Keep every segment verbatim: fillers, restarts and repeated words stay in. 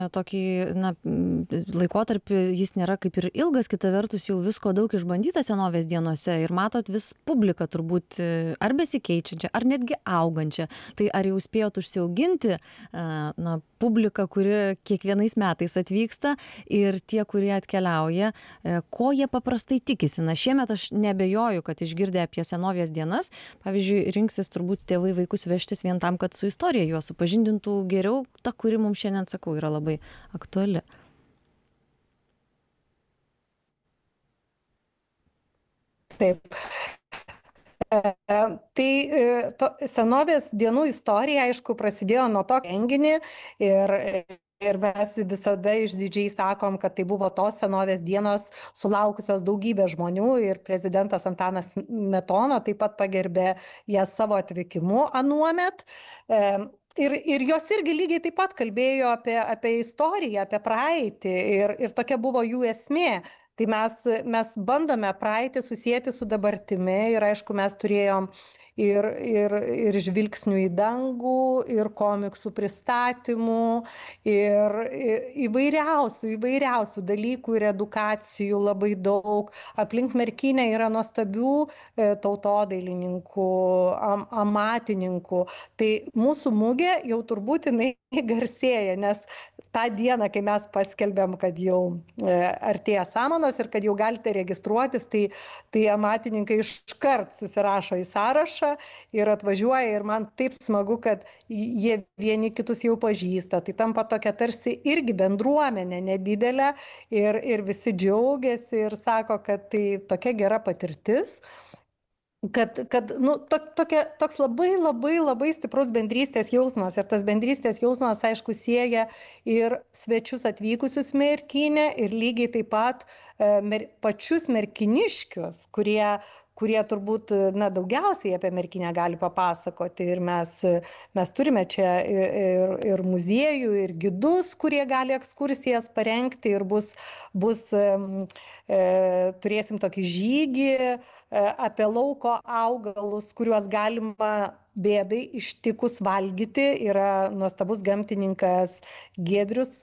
tokį, na, laikotarpį, jis nėra kaip ir ilgas, kita vertus jau visko daug išbandyta senovės dienose ir matot vis publiką turbūt ar besikeičiančią, ar netgi augančią. Tai ar jau spėjot užsiauginti, na, publiką, kuri kiekvienais metais atvyksta ir tie, kurie atkeliauja, ko jie paprastai tikisi? Na, šiemet aš nebejoju, kad išgirdę apie senovės dienas, pavyzdžiui, rinksis turbūt tėvai vaikus vežtis vien tam, kad su istorija juos supažindintų geriau, ta, kuri mums šiandien, sakau, yra labai aktuali. Taip. Tai to, senovės dienų istorija, aišku, prasidėjo nuo to renginį ir, ir mes visada išdidžiai sakom, kad tai buvo tos senovės dienos sulaukusios daugybę žmonių ir prezidentas Antanas Smetona taip pat pagerbė jas savo atvykimu anuomet. Ir, ir jos irgi lygiai taip pat kalbėjo apie, apie istoriją, apie praeitį ir, ir tokia buvo jų esmė. Tai mes, mes bandome praeitį susijęti su dabartimi ir aišku, mes turėjom ir, ir, ir žvilgsnių į dangų, ir komiksų pristatymų, ir įvairiausių, įvairiausių dalykų ir edukacijų labai daug. Aplink Merkinę yra nuostabių tautodailininkų, am, amatininkų. Tai mūsų mugė jau turbūt jinai garsėja, nes tą dieną, kai mes paskelbėm, kad jau artėja samanos ir kad jau galite registruotis, tai, tai amatininkai iškart susirašo į sąrašą ir atvažiuoja ir man taip smagu, kad jie vieni kitus jau pažįsta. Tai tampa tokia tarsi irgi bendruomenė nedidelė ir, ir visi džiaugiasi ir sako, kad tai tokia gera patirtis. Kad, kad nu, to, tokia, toks labai, labai, labai stiprus bendrystės jausmas. Ir tas bendrystės jausmas, aišku, sieja ir svečius atvykusius Merkinę ir lygiai taip pat e, mer, pačius merkiniškius, kurie, kurie turbūt na, daugiausiai apie Merkinę gali papasakoti. Ir mes, mes turime čia ir, ir muziejų, ir gidus, kurie gali ekskursijas parengti ir bus, bus e, turėsim tokį žygį e, apie lauko augalus, kuriuos galima bėdai ištikus valgyti. Yra nuostabus gamtininkas Giedrius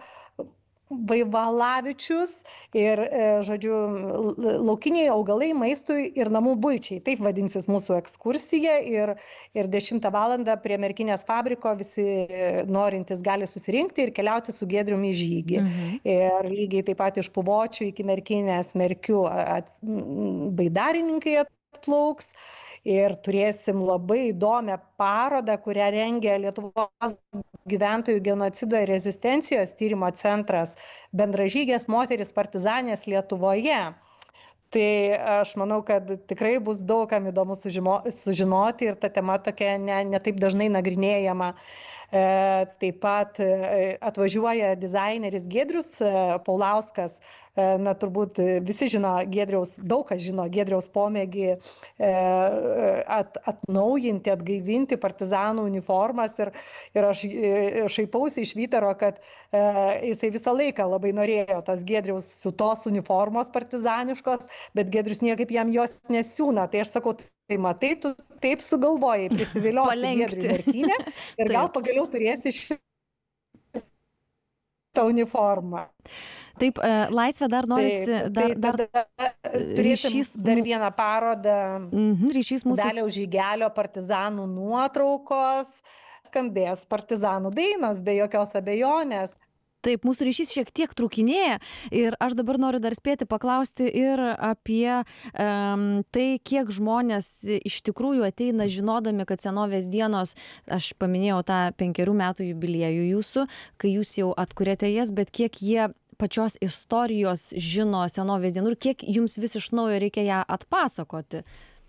Vaivalavičius ir, žodžiu, laukiniai augalai maistui ir namų buičiai. Taip vadinsis mūsų ekskursija ir, ir dešimtą valandą prie Merkinės fabriko visi norintys gali susirinkti ir keliauti su Giedriumi į žygį. Mhm. Ir lygiai taip pat iš Puvočių iki Merkinės Merkių at, baidarininkai atplauks. Ir turėsim labai įdomią parodą, kurią rengia Lietuvos gyventojų genocido ir rezistencijos tyrimo centras Bendražygės moterys partizanės Lietuvoje. Tai aš manau, kad tikrai bus daug kam įdomu sužimo, sužinoti ir ta tema tokia ne, ne taip dažnai nagrinėjama. E, taip pat atvažiuoja dizaineris Giedrius Paulauskas. E, na, turbūt visi žino Giedriaus, daug kas žino Giedriaus pomėgį e, at, atnaujinti, atgaivinti partizanų uniformas. Ir, ir aš šaipausi iš Vytaro, kad e, jisai visą laiką labai norėjo tos Giedriaus siūtos uniformos partizaniškos, bet Giedrius niekaip jam jos nesiūna. Tai aš sakau, tai matai, tu taip sugalvojai prisiviliosi Giedrių Merkinę ir gal pagaliau turėsi šitą uniformą. Taip, laisvė dar norisi... Taip, dar, tai dar turėsim ryšys, dar vieną parodą, mhm, ryšys mūsų... Daliaus Žygelio partizanų nuotraukos, skambės partizanų dainos, be jokios abejonės. Taip, mūsų ryšys šiek tiek trūkinėja ir aš dabar noriu dar spėti paklausti ir apie um, tai, kiek žmonės iš tikrųjų ateina žinodami, kad senovės dienos, aš paminėjau tą penkerių metų jubiliejų jūsų, kai jūs jau atkuriate jas, bet kiek jie pačios istorijos žino senovės dienų ir kiek jums vis iš naujo reikia ją atpasakoti.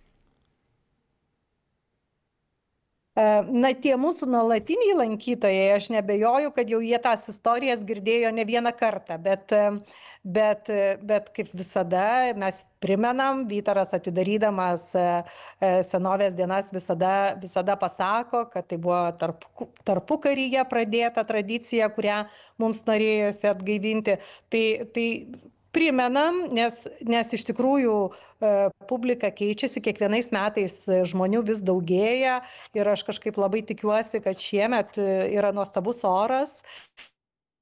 Na, tie mūsų nuolatiniai lankytojai, aš nebejoju, kad jau jie tas istorijas girdėjo ne vieną kartą, bet, bet, bet kaip visada mes primenam, Vytaras atidarydamas senovės dienas visada, visada pasako, kad tai buvo tarp, tarpukaryje pradėta tradicija, kurią mums norėjosi atgaivinti. Tai, tai primenam, nes, nes iš tikrųjų e, publika keičiasi, kiekvienais metais žmonių vis daugėja ir aš kažkaip labai tikiuosi, kad šiemet yra nuostabus oras